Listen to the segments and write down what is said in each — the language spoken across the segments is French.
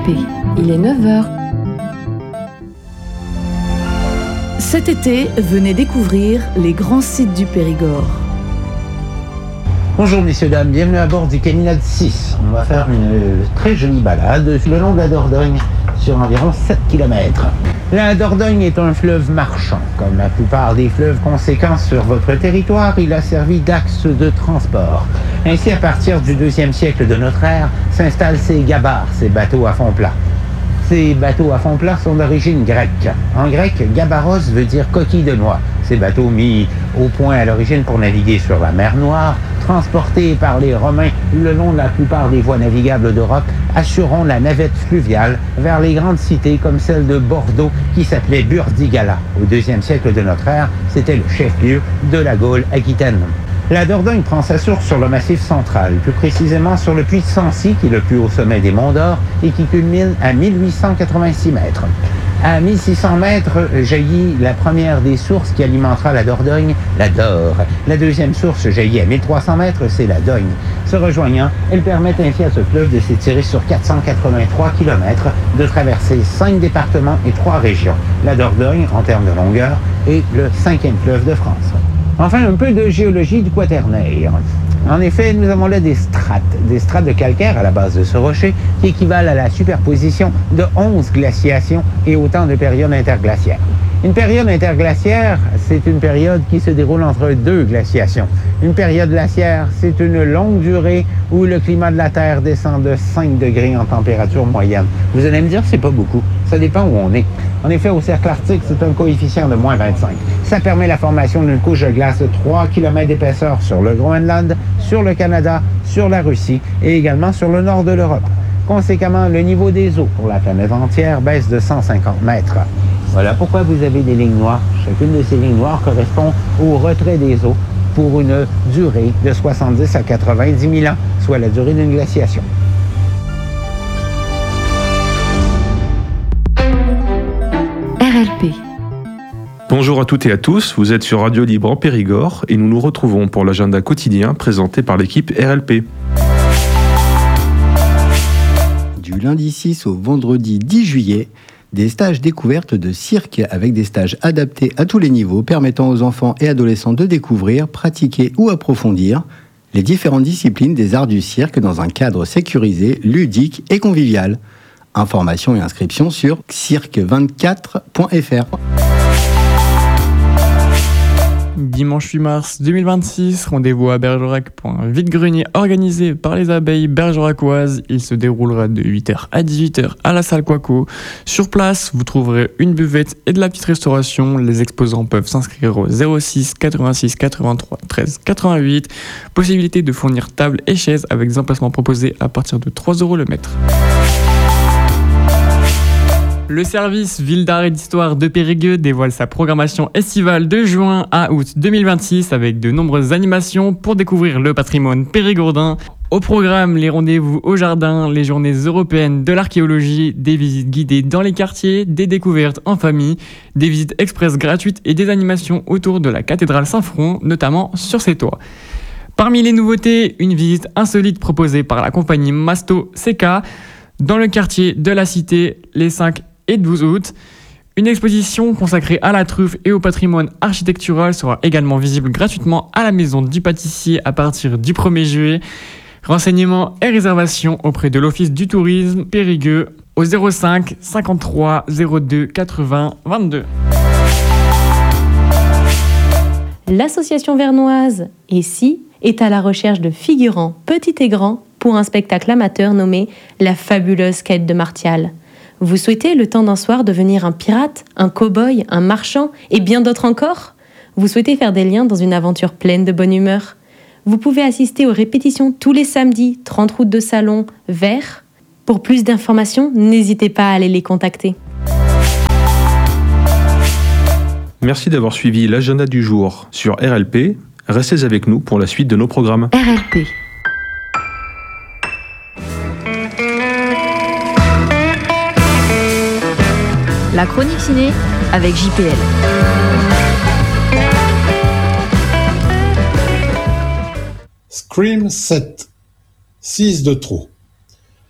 RLP, il est 9h. Cet été, venez découvrir les grands sites du Périgord. Bonjour messieurs, dames, bienvenue à bord du Caminade 6. On va faire une très jolie balade le long de la Dordogne sur environ 7 km. La Dordogne est un fleuve marchand. Comme la plupart des fleuves conséquents sur votre territoire, il a servi d'axe de transport. Ainsi, à partir du 2e siècle de notre ère, s'installent ces gabars, ces bateaux à fond plat. Ces bateaux à fond plat sont d'origine grecque. En grec, gabaros veut dire coquille de noix. Ces bateaux mis au point à l'origine pour naviguer sur la mer Noire, transportés par les Romains le long de la plupart des voies navigables d'Europe, assureront la navette fluviale vers les grandes cités comme celle de Bordeaux qui s'appelait Burdigala. Au 2e siècle de notre ère, c'était le chef-lieu de la Gaule aquitaine. La Dordogne prend sa source sur le Massif central, plus précisément sur le puits de Sancy, qui est le plus haut sommet des Monts d'Or et qui culmine à 1886 mètres. À 1600 mètres jaillit la première des sources qui alimentera la Dordogne, la Dore. La deuxième source jaillit à 1300 mètres, c'est la Dogne. Se rejoignant, elles permettent ainsi à ce fleuve de s'étirer sur 483 km, de traverser 5 départements et 3 régions. La Dordogne, en termes de longueur, est le 5e fleuve de France. Enfin, un peu de géologie du Quaternaire. En effet, nous avons là des strates de calcaire à la base de ce rocher qui équivalent à la superposition de 11 glaciations et autant de périodes interglaciaires. Une période interglaciaire, c'est une période qui se déroule entre 2 glaciations. Une période glaciaire, c'est une longue durée où le climat de la Terre descend de 5 degrés en température moyenne. Vous allez me dire, c'est pas beaucoup. Ça dépend où on est. En effet, au cercle arctique, c'est un coefficient de moins 25. Ça permet la formation d'une couche de glace de 3 km d'épaisseur sur le Groenland, sur le Canada, sur la Russie et également sur le nord de l'Europe. Conséquemment, le niveau des eaux pour la planète entière baisse de 150 mètres. Voilà pourquoi vous avez des lignes noires. Chacune de ces lignes noires correspond au retrait des eaux pour une durée de 70 à 90 000 ans, soit la durée d'une glaciation. RLP. Bonjour à toutes et à tous, vous êtes sur Radio Libre en Périgord et nous nous retrouvons pour l'agenda quotidien présenté par l'équipe RLP. Du lundi 6 au vendredi 10 juillet, des stages découvertes de cirque avec des stages adaptés à tous les niveaux permettant aux enfants et adolescents de découvrir, pratiquer ou approfondir les différentes disciplines des arts du cirque dans un cadre sécurisé, ludique et convivial. Informations et inscriptions sur cirque24.fr. Dimanche 8 mars 2026, rendez-vous à Bergerac pour un vide-grenier organisé par les abeilles bergeracoises. Il se déroulera de 8h à 18h à la salle Quaco. Sur place, vous trouverez une buvette et de la petite restauration. Les exposants peuvent s'inscrire au 06 86 83 13 88. Possibilité de fournir table et chaises avec des emplacements proposés à partir de 3 € le mètre. Le service Ville d'art et d'histoire de Périgueux dévoile sa programmation estivale de juin à août 2026 avec de nombreuses animations pour découvrir le patrimoine périgourdin. Au programme, les rendez-vous au jardin, les journées européennes de l'archéologie, des visites guidées dans les quartiers, des découvertes en famille, des visites express gratuites et des animations autour de la cathédrale Saint-Front, notamment sur ses toits. Parmi les nouveautés, une visite insolite proposée par la compagnie Masto CK dans le quartier de la Cité les 5 et 12 août. Une exposition consacrée à la truffe et au patrimoine architectural sera également visible gratuitement à la Maison du Pâtissier à partir du 1er juillet. Renseignements et réservations auprès de l'Office du tourisme Périgueux au 05 53 02 80 22. L'association vernoise Et si est à la recherche de figurants petits et grands pour un spectacle amateur nommé La fabuleuse quête de Martial. Vous souhaitez le temps d'un soir devenir un pirate, un cow-boy, un marchand et bien d'autres encore ? Vous souhaitez faire des liens dans une aventure pleine de bonne humeur ? Vous pouvez assister aux répétitions tous les samedis, 30 routes de Salon, Vert. Pour plus d'informations, n'hésitez pas à aller les contacter. Merci d'avoir suivi l'agenda du jour sur RLP. Restez avec nous pour la suite de nos programmes. RLP. La chronique ciné avec JPL. Scream 7, 6 de trop.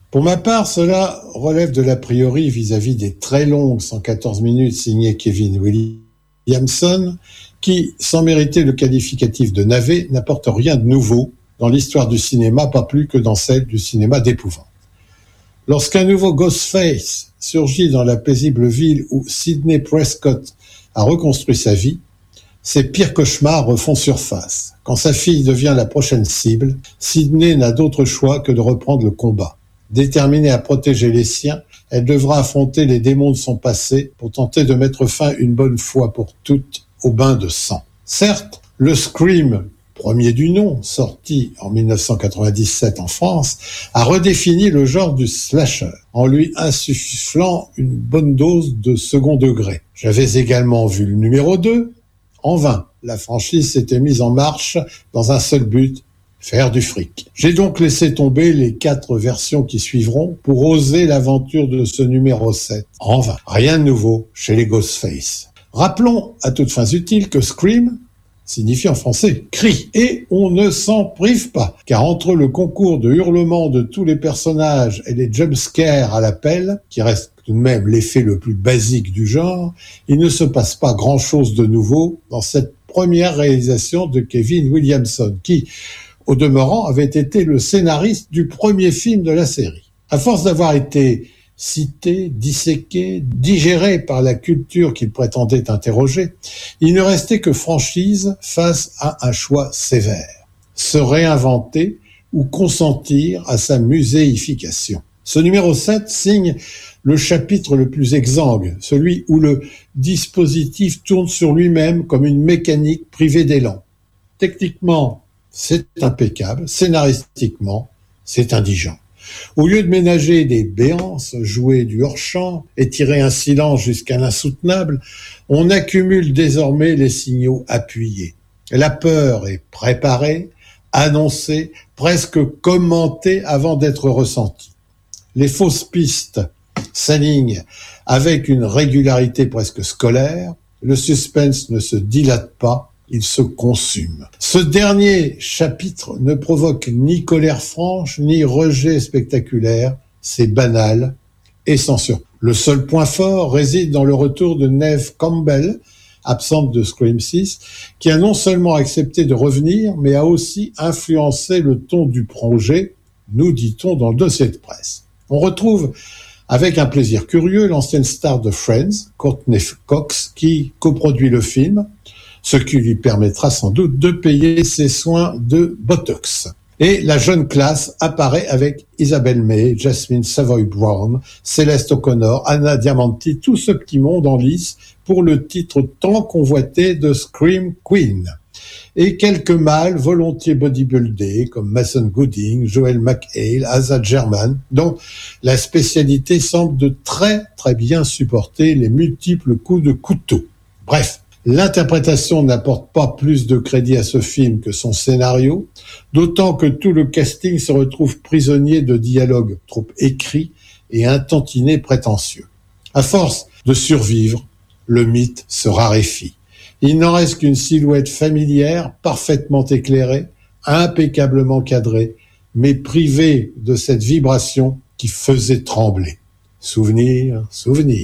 Pour ma part, cela relève de l'a priori vis-à-vis des très longues 114 minutes signées Kevin Williamson, qui, sans mériter le qualificatif de navet, n'apporte rien de nouveau dans l'histoire du cinéma, pas plus que dans celle du cinéma d'épouvante. Lorsqu'un nouveau Ghostface surgit dans la paisible ville où Sidney Prescott a reconstruit sa vie, ses pires cauchemars refont surface. Quand sa fille devient la prochaine cible, Sidney n'a d'autre choix que de reprendre le combat. Déterminée à protéger les siens, elle devra affronter les démons de son passé pour tenter de mettre fin une bonne fois pour toutes au bain de sang. Certes, le Scream, premier du nom, sorti en 1997 en France, a redéfini le genre du slasher, en lui insufflant une bonne dose de second degré. J'avais également vu le numéro 2, en vain. La franchise s'était mise en marche dans un seul but, faire du fric. J'ai donc laissé tomber les 4 versions qui suivront pour oser l'aventure de ce numéro 7. En vain. Rien de nouveau chez les Ghostface. Rappelons à toutes fins utiles que Scream signifie en français cri. Et on ne s'en prive pas, car entre le concours de hurlements de tous les personnages et les jumpscares à l'appel, qui reste tout de même l'effet le plus basique du genre, il ne se passe pas grand-chose de nouveau dans cette première réalisation de Kevin Williamson, qui, au demeurant, avait été le scénariste du premier film de la série. À force d'avoir été cité, disséqué, digéré par la culture qu'il prétendait interroger, il ne restait que franchise face à un choix sévère. Se réinventer ou consentir à sa muséification. Ce numéro 7 signe le chapitre le plus exsangue, celui où le dispositif tourne sur lui-même comme une mécanique privée d'élan. Techniquement, c'est impeccable. Scénaristiquement, c'est indigent. Au lieu de ménager des béances, jouer du hors-champ et tirer un silence jusqu'à l'insoutenable, on accumule désormais les signaux appuyés. La peur est préparée, annoncée, presque commentée avant d'être ressentie. Les fausses pistes s'alignent avec une régularité presque scolaire, le suspense ne se dilate pas, il se consume. Ce dernier chapitre ne provoque ni colère franche, ni rejet spectaculaire, c'est banal et sans surprise. Le seul point fort réside dans le retour de Neve Campbell, absente de Scream 6, qui a non seulement accepté de revenir, mais a aussi influencé le ton du projet, nous dit-on dans le dossier de presse. On retrouve avec un plaisir curieux l'ancienne star de Friends, Courtney Cox, qui coproduit le film, ce qui lui permettra sans doute de payer ses soins de Botox. Et la jeune classe apparaît avec Isabelle May, Jasmine Savoy Brown, Céleste O'Connor, Anna Diamanti, tout ce petit monde en lice pour le titre tant convoité de Scream Queen. Et quelques mâles volontiers bodybuildés comme Mason Gooding, Joel McHale, Asa German, dont la spécialité semble de très très bien supporter les multiples coups de couteau. Bref, l'interprétation n'apporte pas plus de crédit à ce film que son scénario, d'autant que tout le casting se retrouve prisonnier de dialogues trop écrits et un tantinet prétentieux. À force de survivre, le mythe se raréfie. Il n'en reste qu'une silhouette familière, parfaitement éclairée, impeccablement cadrée, mais privée de cette vibration qui faisait trembler. Souvenir, souvenir.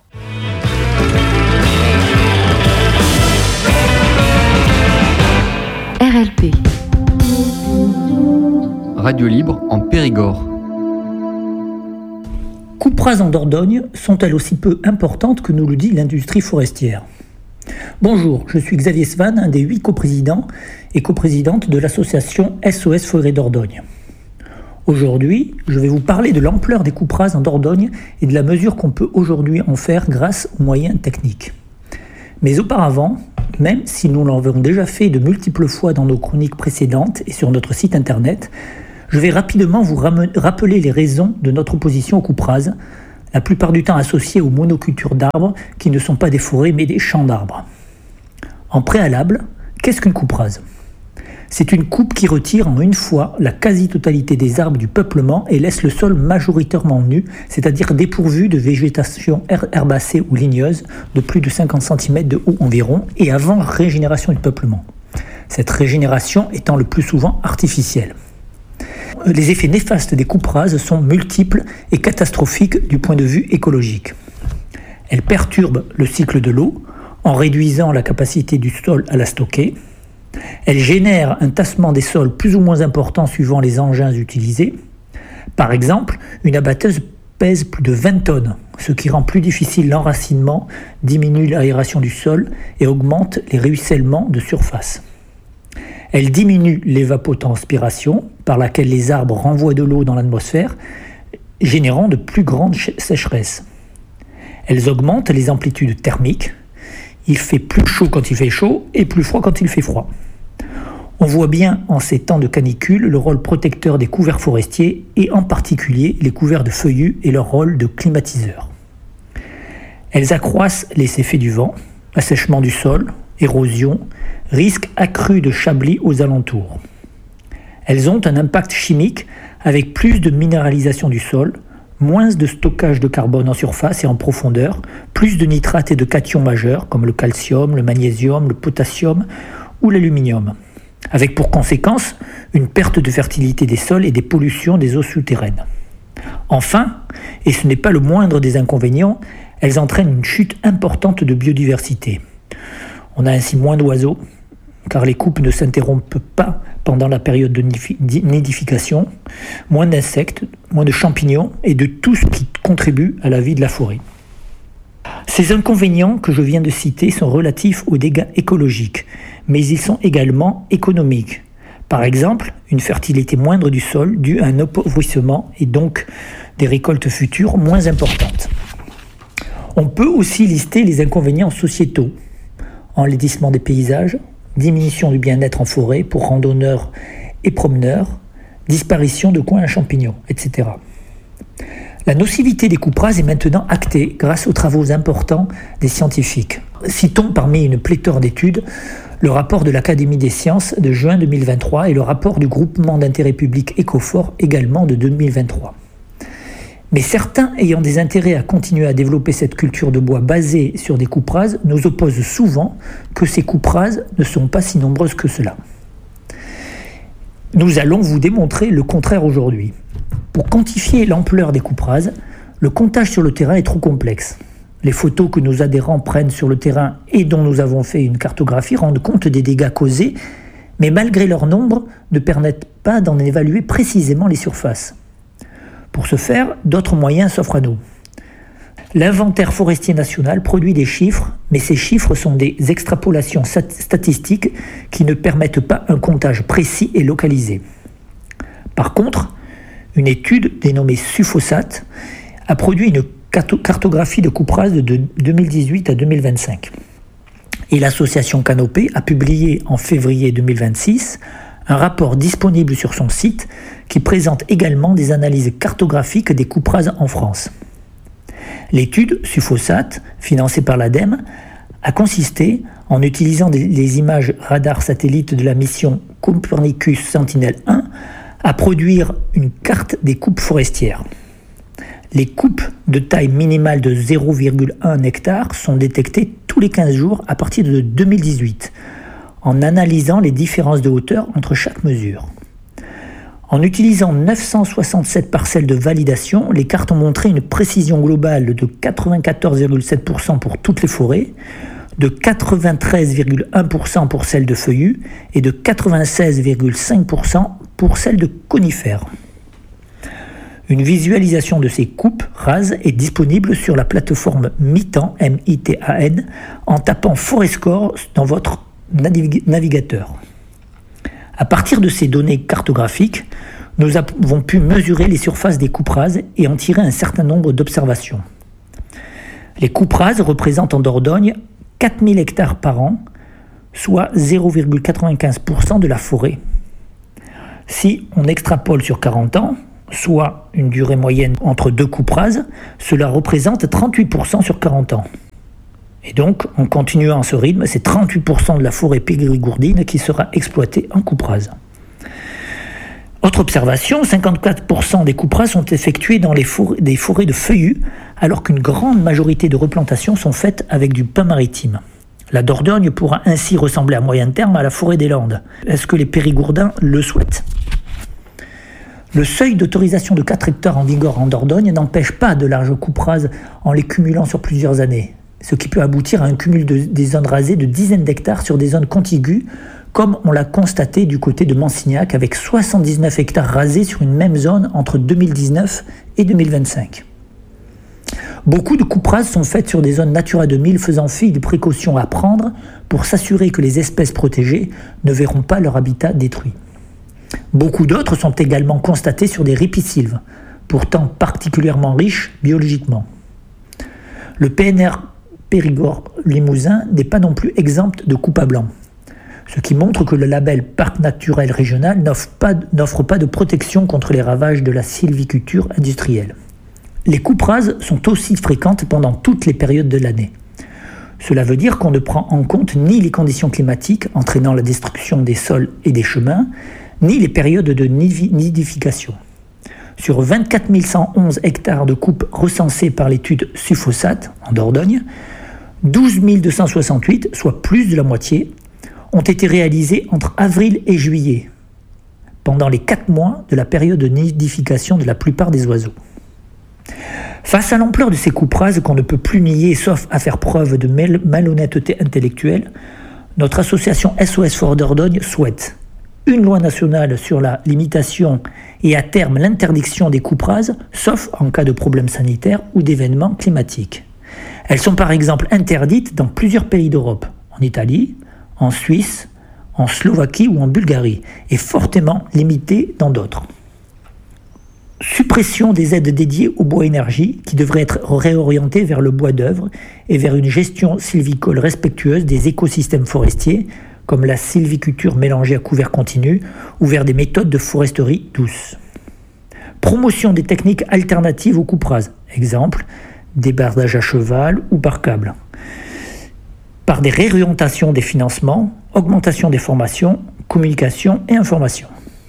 RLP. Radio libre en Périgord. Coupes rases en Dordogne sont-elles aussi peu importantes que nous le dit l'industrie forestière ? Bonjour, je suis Xavier Svan, un des 8 coprésidents et coprésidente de l'association SOS Forêt Dordogne. Aujourd'hui, je vais vous parler de l'ampleur des coupes rases en Dordogne et de la mesure qu'on peut aujourd'hui en faire grâce aux moyens techniques. Mais auparavant, même si nous l'avons déjà fait de multiples fois dans nos chroniques précédentes et sur notre site internet, je vais rapidement vous rappeler les raisons de notre opposition aux coupes rases, la plupart du temps associées aux monocultures d'arbres qui ne sont pas des forêts mais des champs d'arbres. En préalable, qu'est-ce qu'une coupe rase ? C'est une coupe qui retire en une fois la quasi-totalité des arbres du peuplement et laisse le sol majoritairement nu, c'est-à-dire dépourvu de végétation herbacée ou ligneuse de plus de 50 cm de haut environ et avant régénération du peuplement. Cette régénération étant le plus souvent artificielle. les effets néfastes des coupes rases sont multiples et catastrophiques du point de vue écologique. Elles perturbent le cycle de l'eau en réduisant la capacité du sol à la stocker. Elles génèrent un tassement des sols plus ou moins important suivant les engins utilisés. Par exemple, une abatteuse pèse plus de 20 tonnes, ce qui rend plus difficile l'enracinement, diminue l'aération du sol et augmente les ruissellements de surface. Elles diminuent l'évapotranspiration, par laquelle les arbres renvoient de l'eau dans l'atmosphère, générant de plus grandes sécheresses. Elles augmentent les amplitudes thermiques. Il fait plus chaud quand il fait chaud et plus froid quand il fait froid. On voit bien en ces temps de canicule le rôle protecteur des couverts forestiers et en particulier les couverts de feuillus et leur rôle de climatiseur. Elles accroissent les effets du vent, assèchement du sol, érosion, risque accru de chablis aux alentours. Elles ont un impact chimique avec plus de minéralisation du sol, moins de stockage de carbone en surface et en profondeur, plus de nitrates et de cations majeurs comme le calcium, le magnésium, le potassium ou l'aluminium, avec pour conséquence une perte de fertilité des sols et des pollutions des eaux souterraines. Enfin, et ce n'est pas le moindre des inconvénients, elles entraînent une chute importante de biodiversité. On a ainsi moins d'oiseaux, car les coupes ne s'interrompent pas pendant la période de nidification, moins d'insectes, moins de champignons et de tout ce qui contribue à la vie de la forêt. Ces inconvénients que je viens de citer sont relatifs aux dégâts écologiques, mais ils sont également économiques. Par exemple, une fertilité moindre du sol due à un appauvrissement et donc des récoltes futures moins importantes. On peut aussi lister les inconvénients sociétaux, enlaidissement des paysages, diminution du bien-être en forêt pour randonneurs et promeneurs, disparition de coins à champignons, etc. La nocivité des coupes rases est maintenant actée grâce aux travaux importants des scientifiques. Citons parmi une pléthore d'études le rapport de l'Académie des sciences de juin 2023 et le rapport du groupement d'intérêt public Ecofort également de 2023. Mais certains ayant des intérêts à continuer à développer cette culture de bois basée sur des coupes rases nous opposent souvent que ces coupes rases ne sont pas si nombreuses que cela. Nous allons vous démontrer le contraire aujourd'hui. Pour quantifier l'ampleur des coupes rases, le comptage sur le terrain est trop complexe. Les photos que nos adhérents prennent sur le terrain et dont nous avons fait une cartographie rendent compte des dégâts causés, mais malgré leur nombre, ne permettent pas d'en évaluer précisément les surfaces. Pour ce faire, d'autres moyens s'offrent à nous. L'inventaire forestier national produit des chiffres, mais ces chiffres sont des extrapolations statistiques qui ne permettent pas un comptage précis et localisé. Par contre, une étude dénommée Sufosat a produit une cartographie de coupes rases de 2018 à 2025. Et l'association Canopée a publié en février 2026 un rapport disponible sur son site qui présente également des analyses cartographiques des coupes rases en France. L'étude Sufosat, financée par l'ADEME, a consisté, en utilisant les images radar satellites de la mission Copernicus Sentinel-1, à produire une carte des coupes forestières. Les coupes de taille minimale de 0,1 hectare sont détectées tous les 15 jours à partir de 2018, en analysant les différences de hauteur entre chaque mesure. En utilisant 967 parcelles de validation, les cartes ont montré une précision globale de 94,7% pour toutes les forêts, de 93,1% pour celles de feuillus et de 96,5% pour celles de conifères. Une visualisation de ces coupes rases est disponible sur la plateforme Mitan, M-I-T-A-N, en tapant Forescore dans votre navigateur. À partir de ces données cartographiques, nous avons pu mesurer les surfaces des coupes rases et en tirer un certain nombre d'observations. Les coupes rases représentent en Dordogne 4000 hectares par an, soit 0,95% de la forêt. Si on extrapole sur 40 ans, soit une durée moyenne entre deux coupes rases, cela représente 38% sur 40 ans. Et donc, en continuant à ce rythme, c'est 38% de la forêt périgourdine qui sera exploitée en coupes rases. Autre observation, 54% des coupes rases sont effectuées dans des forêts de feuillus, alors qu'une grande majorité de replantations sont faites avec du pin maritime. La Dordogne pourra ainsi ressembler à moyen terme à la forêt des Landes. Est-ce que les Périgourdins le souhaitent ? Le seuil d'autorisation de 4 hectares en vigueur en Dordogne n'empêche pas de larges coupes rases en les cumulant sur plusieurs années, ce qui peut aboutir à un cumul des zones rasées de dizaines d'hectares sur des zones contiguës, comme on l'a constaté du côté de Mansignac avec 79 hectares rasés sur une même zone entre 2019 et 2025. Beaucoup de coupes rases sont faites sur des zones Natura 2000 faisant fi des précautions à prendre pour s'assurer que les espèces protégées ne verront pas leur habitat détruit. Beaucoup d'autres sont également constatées sur des ripisylves, pourtant particulièrement riches biologiquement. Le PNR Périgord-Limousin n'est pas non plus exempt de coupes à blanc, ce qui montre que le label Parc naturel régional n'offre pas de protection contre les ravages de la sylviculture industrielle. Les coupes rases sont aussi fréquentes pendant toutes les périodes de l'année. Cela veut dire qu'on ne prend en compte ni les conditions climatiques entraînant la destruction des sols et des chemins, ni les périodes de nidification. Sur 24 111 hectares de coupes recensés par l'étude Sufosat en Dordogne, 12 268, soit plus de la moitié, ont été réalisés entre avril et juillet, pendant les 4 mois de la période de nidification de la plupart des oiseaux. Face à l'ampleur de ces coupes rases qu'on ne peut plus nier sauf à faire preuve de malhonnêteté intellectuelle, notre association SOS Forêt Dordogne souhaite une loi nationale sur la limitation et à terme l'interdiction des coupes rases, sauf en cas de problèmes sanitaires ou d'événements climatiques. Elles sont par exemple interdites dans plusieurs pays d'Europe, en Italie, en Suisse, en Slovaquie ou en Bulgarie, et fortement limitées dans d'autres. Suppression des aides dédiées au bois énergie qui devraient être réorientées vers le bois d'œuvre et vers une gestion sylvicole respectueuse des écosystèmes forestiers, comme la sylviculture mélangée à couvert continu ou vers des méthodes de foresterie douce. Promotion des techniques alternatives aux coupes rases, exemple, débardage à cheval ou par câble. Par des réorientations des financements, augmentation des formations, communication et information.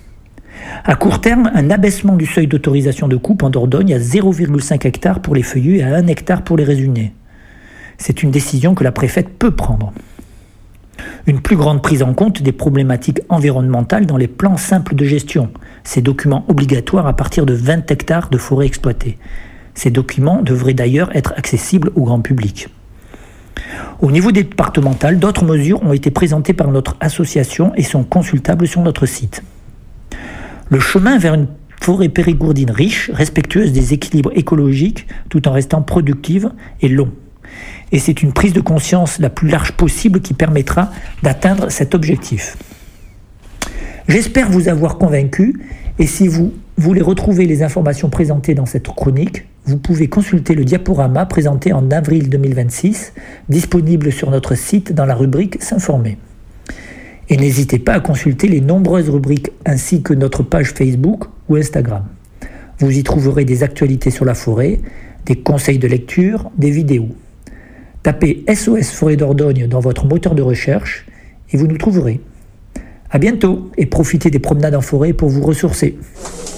À court terme, un abaissement du seuil d'autorisation de coupe en Dordogne à 0,5 hectare pour les feuillus et à 1 hectare pour les résineux. C'est une décision que la préfète peut prendre. Une plus grande prise en compte des problématiques environnementales dans les plans simples de gestion, ces documents obligatoires à partir de 20 hectares de forêt exploitée. Ces documents devraient d'ailleurs être accessibles au grand public. Au niveau départemental, d'autres mesures ont été présentées par notre association et sont consultables sur notre site. Le chemin vers une forêt périgourdine riche, respectueuse des équilibres écologiques, tout en restant productive, est long. Et c'est une prise de conscience la plus large possible qui permettra d'atteindre cet objectif. J'espère vous avoir convaincu, et si vous voulez retrouver les informations présentées dans cette chronique, vous pouvez consulter le diaporama présenté en avril 2026, disponible sur notre site dans la rubrique « S'informer ». Et n'hésitez pas à consulter les nombreuses rubriques ainsi que notre page Facebook ou Instagram. Vous y trouverez des actualités sur la forêt, des conseils de lecture, des vidéos. Tapez SOS Forêt Dordogne dans votre moteur de recherche et vous nous trouverez. À bientôt et profitez des promenades en forêt pour vous ressourcer.